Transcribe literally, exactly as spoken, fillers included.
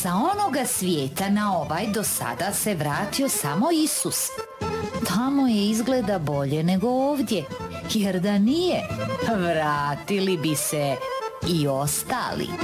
sa onoga svijeta na ovaj do sada se vratio samo Isus. Tamo je izgleda bolje nego ovdje, jer da nije, vratili bi se i ostali.